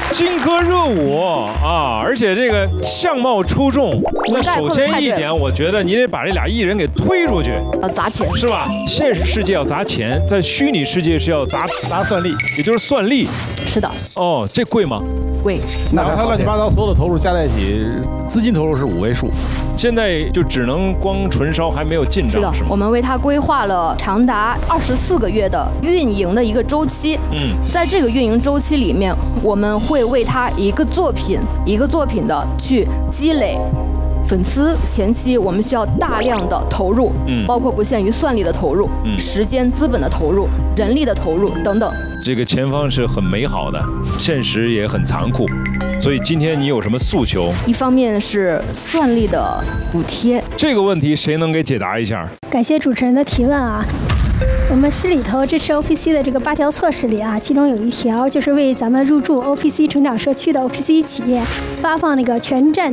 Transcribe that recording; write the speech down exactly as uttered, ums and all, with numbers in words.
金科热舞啊，而且这个相貌出众。那首先一点，我觉得你得把这俩艺人给推出去， 要砸钱是吧？现实世界要砸钱，在虚拟世界是要砸砸算力， 也就是算力。 是的。 哦，这贵吗？ 贵。 然后他乱七八糟所有的投入加在一起，资金投入是五位数。 现在就只能光纯烧，还没有进账， 是的。我们为他规划了长达二十四个月的运营的一个周期。嗯，在这个运营周期里面，我们会为他一个作品一个作品的去积累粉丝。前期我们需要大量的投入，嗯，包括不限于算力的投入、嗯、时间、资本的投入、人力的投入等等。 这个前方是很美好的，现实也很残酷。所以今天你有什么诉求？ 一方面是算力的补贴， 这个问题谁能给解答一下？ 感谢主持人的提问啊。我们市里头支持 O P C 的这个八条措施里啊，其中有一条就是为咱们入驻 O P C 成长社区的 O P C 企业发放那个全站